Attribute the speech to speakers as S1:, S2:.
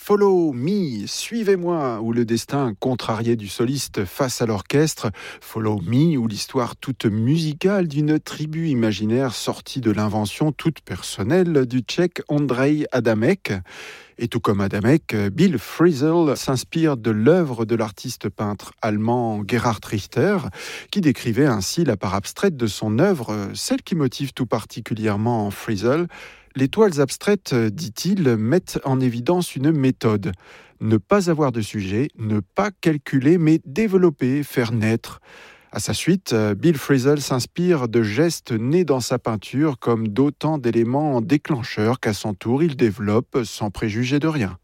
S1: Follow me, suivez-moi, où le destin contrarié du soliste face à l'orchestre. Follow me, où l'histoire toute musicale d'une tribu imaginaire sortie de l'invention toute personnelle du Tchèque Ondřej Adamek. Et tout comme Adamek, Bill Frisell s'inspire de l'œuvre de l'artiste peintre allemand Gerhard Richter, qui décrivait ainsi la part abstraite de son œuvre, celle qui motive tout particulièrement Frisell. Les toiles abstraites, dit-il, mettent en évidence une méthode. Ne pas avoir de sujet, ne pas calculer, mais développer, faire naître. À sa suite, Bill Frisell s'inspire de gestes nés dans sa peinture comme d'autant d'éléments déclencheurs qu'à son tour il développe sans préjuger de rien.